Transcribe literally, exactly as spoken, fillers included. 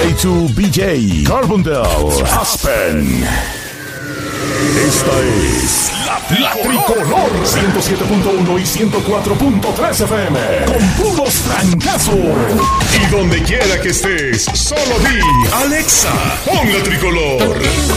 dos B J, Carbondale, Aspen. Esta es la, la Tricolor ciento siete punto uno y ciento cuatro punto tres F M. Con puros trancazos. Y donde quiera que estés, solo di Alexa, pon la Tricolor.